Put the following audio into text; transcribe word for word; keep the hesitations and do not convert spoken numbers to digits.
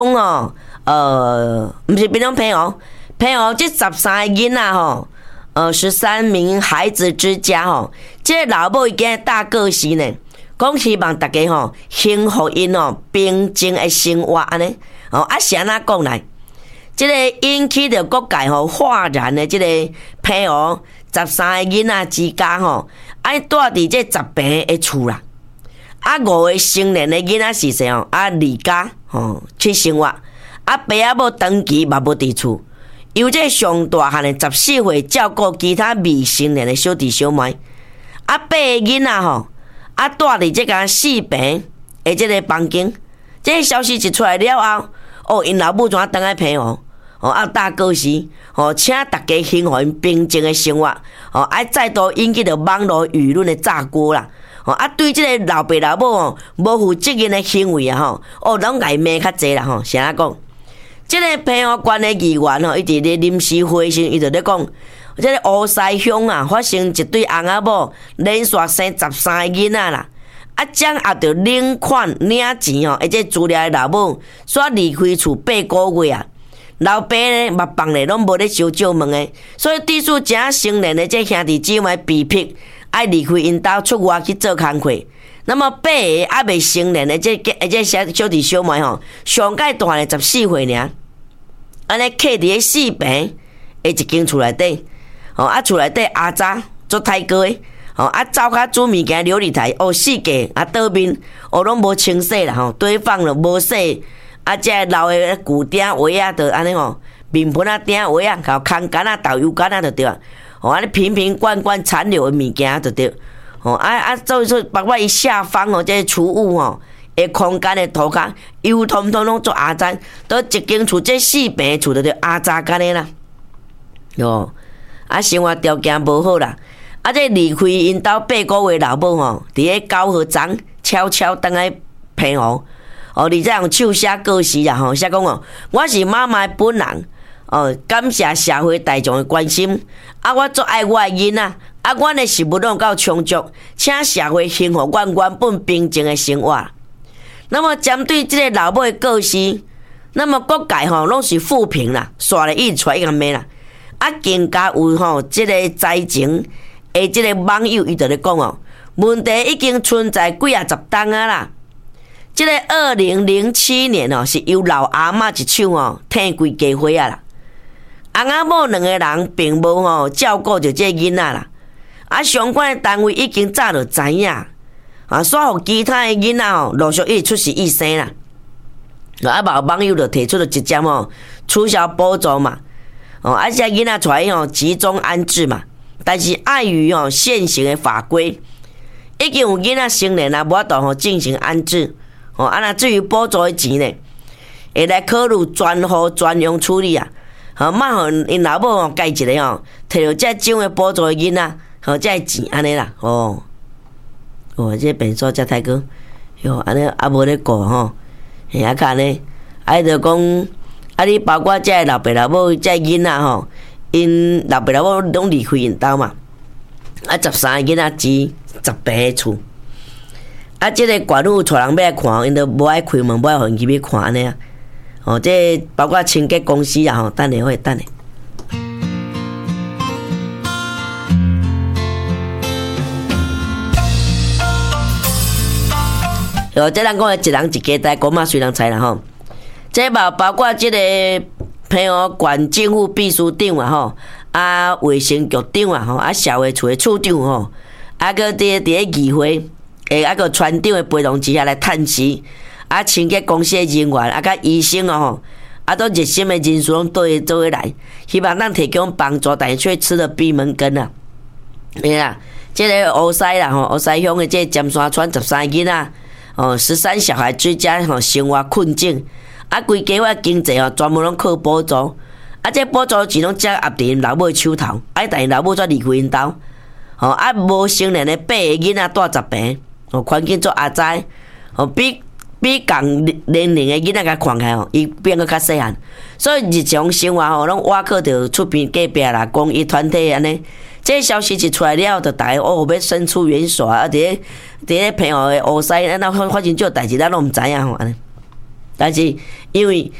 讲哦，呃，毋是变种朋友，朋友这十三个囡仔吼，呃，十三名孩子之家吼，这个老母已经大个时呢，讲希望大家吼幸福因哦平静的生活安尼，哦啊是安怎讲来？这个引起着各界吼哗然的这个朋友十三个囡仔之家吼，爱住伫这十平的厝啦。啊，五个成年的囡仔是谁哦？啊，离家吼去生活，啊，爸仔某长期嘛无伫厝，由这上大汉的十四岁照顾其他未成年的小弟小妹，啊，八个囡仔吼，啊，住伫这个四平的这个房间，这个消息一出来了后，哦，因老母怎等来陪哦？哦，啊，大哥时，哦，请大家幸福因平静的生活，哦，啊，再度引起着网络舆论的炸锅啦。哦，啊，对即个老爸老母哦，无负责任的行为啊，吼，哦，拢挨骂较济啦，吼，是安讲？即个平湖县的议员吼，伊伫咧临时会时，伊就咧讲，即个乌西乡啊，发生一对翁仔某连续生十三个囡仔啦，啊，掌握着领款领钱吼，而且资料的老母煞离开厝八个月啊，老爸咧嘛放咧拢无咧收借问的，所以对此正成年的这兄弟姊妹被迫。爱离开因家出外去做工课，那么八个还未成年的这这小小弟小妹吼，上届大的十四岁尔，安尼徛伫咧四平的一间厝内底，吼啊厝内底阿早做太哥的，吼啊走卡煮物件琉璃台，哦四架啊倒面，哦拢无清洗啦吼，堆放了无洗，啊这老的旧鼎碗啊，就安尼吼，面盆啊鼎碗啊，搞空干啊豆油干啊就对啊。哦，安尼瓶瓶罐罐残留的物件就对，哦啊啊，做做包括伊下方哦，这储物哦，诶空间的涂骹，油通通拢做阿杂，都一间厝这四平厝就着阿杂干的啦，哟，啊生活条件无好啦，啊这离开因兜八个月老母吼，伫咧九号钟悄悄等来平湖，哦，而且用手写告示啦吼，写讲哦，我是妈妈本人。哦，感谢社会大众的关心，啊，我足爱我的囡仔，啊，阮的食物拢够充足，请社会幸福阮原本平静的生活。那么针对这个老母的告示，那么各界吼拢是负评啦，刷了一出来一个骂啦，啊，更加有吼这个灾情，诶，这个网友伊就咧讲哦，问题已经存在几啊十档啊啦。这个二零零七年哦，是由老阿嬷一手哦摕规家伙啊啦。翁仔某两个人并无吼照顾着这囡仔啦，啊，相关的单位已经早就知影，啊，煞互其他的囡仔吼陆续一出事一生啦，啊，网网友就提出了一针吼取消补助嘛，哦，啊，这囡仔出来吼集中安置嘛，但是碍于吼现行的法规，已经有囡仔成年啦，无法度吼进行安置，哦，啊，那至于补助的钱呢，会来考虑专户专用处理啊。吼，莫互因老母吼家一个吼，摕到遮种的补助的囡仔，吼，遮钱安尼啦，哦，哦，这变数遮太高，哟，安尼也无咧顾吼，嘿，啊，看呢，啊，就讲，啊，你包括遮老爸老母遮囡仔吼，因老爸老母拢离开因兜嘛，啊，十三个囡仔住十平的厝，啊，这个管路带人要来看，因都无爱开门，无爱互因入去看安尼啊。哦，这包括清洁公司啊，吼，等下会等下。哦，这人讲一人一家代，公嘛随人财啦吼。这包包括这个平湖县政府秘书长啊吼，啊卫生局长啊吼，啊社会处的处长吼，啊个伫伫咧议会，诶，啊个船长的陪同之下来探视。啊，清洁公司的人员，啊，甲医生哦，吼，啊，都热心的人士拢都会都会来，希望咱提供帮助，但是却吃了闭门羹啊！哎啦，这个乌西啦吼，乌西乡的这尖山村十三囡仔，哦，十三小孩之家吼生活困境，啊，规家伙经济哦，专门拢靠补助，啊，这补助钱拢只压伫因老母手头，啊，但因老母则离开因兜，哦，啊，无成年的八个囡仔住十平，哦，环境做阿仔，哦，比。比共年龄的囡仔甲看起来吼，伊变个较细汉，所以日常生活吼，拢挖靠着厝边隔壁啦，公益团体安尼。这个消息一出来了，就大家哦要伸出援手啊！伫咧伫咧平湖的乌西，那发生这代志，咱拢毋知影吼安尼。 但是因为